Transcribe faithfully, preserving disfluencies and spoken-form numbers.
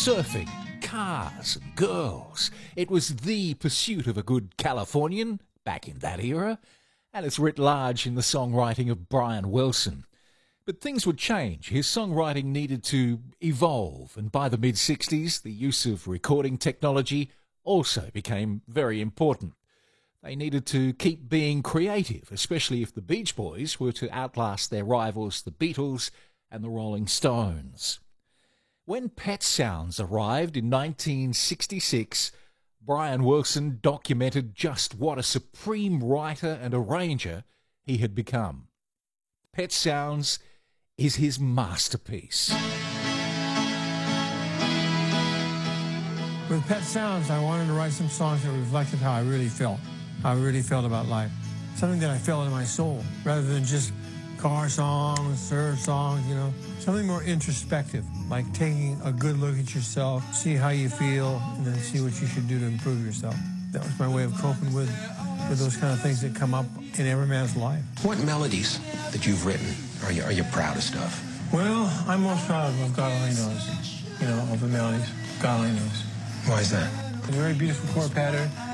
surfing, cars, and girls. It was the pursuit of a good Californian back in that era, and it's writ large in the songwriting of Brian Wilson. But things would change. His songwriting needed to evolve, and by the mid-sixties, the use of recording technology also became very important. They needed to keep being creative, especially if the Beach Boys were to outlast their rivals, the Beatles and the Rolling Stones. When Pet Sounds arrived in nineteen sixty-six, Brian Wilson documented just what a supreme writer and arranger he had become. Pet Sounds is his masterpiece. With Pet Sounds, I wanted to write some songs that reflected how I really felt, how I really felt about life. Something that I felt in my soul, rather than just car songs, surf songs, you know. Something more introspective, like taking a good look at yourself, see how you feel, and then see what you should do to improve yourself. That was my way of coping with, with those kind of things that come up in every man's life. What melodies that you've written are you, are you proudest of? Well, I'm most proud of God Only Knows, you know, of the melodies. God Only Knows. Why is that? It's a very beautiful chord pattern.